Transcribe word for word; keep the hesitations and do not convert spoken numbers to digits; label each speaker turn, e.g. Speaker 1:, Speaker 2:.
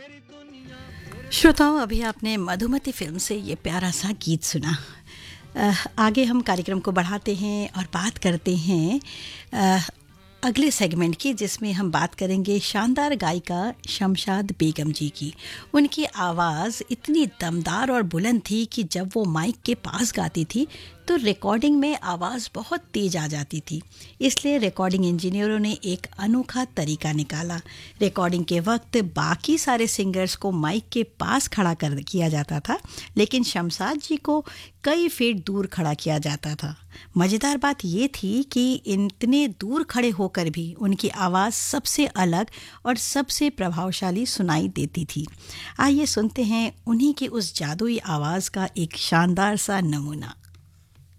Speaker 1: श्रोताओं, अभी आपने मधुमती फिल्म से ये प्यारा सा गीत सुना। अ, आगे हम कार्यक्रम को बढ़ाते हैं और बात करते हैं अ, अगले सेगमेंट की, जिसमें हम बात करेंगे शानदार गायिका शमशाद बेगम जी की। उनकी आवाज़ इतनी दमदार और बुलंद थी कि जब वो माइक के पास गाती थी तो रिकॉर्डिंग में आवाज़ बहुत तेज़ आ जाती थी। इसलिए रिकॉर्डिंग इंजीनियरों ने एक अनोखा तरीका निकाला। रिकॉर्डिंग के वक्त बाकी सारे सिंगर्स को माइक के पास खड़ा कर किया जाता था, लेकिन शमशाद जी को कई फीट दूर खड़ा किया जाता था। मज़ेदार बात ये थी कि इतने दूर खड़े होकर भी उनकी आवाज़ सबसे अलग और सबसे प्रभावशाली सुनाई देती थी। आइए सुनते हैं उन्हीं की उस जादुई आवाज़ का एक शानदार सा नमूना।